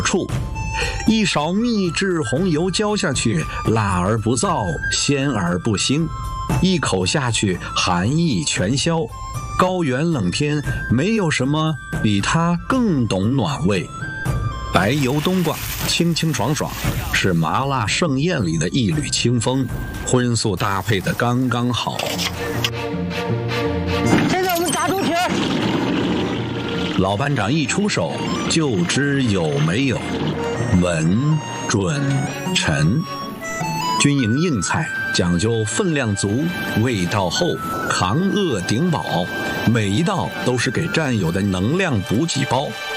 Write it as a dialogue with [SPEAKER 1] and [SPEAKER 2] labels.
[SPEAKER 1] 处。一勺秘制红油浇下去，辣而不燥，鲜而不腥，一口下去寒意全消。高原冷天，没有什么比它更懂暖胃。白油冬瓜，清清爽爽，是麻辣盛宴里的一缕清风，荤素搭配的刚刚好。
[SPEAKER 2] 现在我们炸猪蹄儿，
[SPEAKER 1] 老班长一出手就知有没有，稳准沉。军营硬菜讲究分量足，味道厚，扛饿顶饱，每一道都是给战友的能量补给包。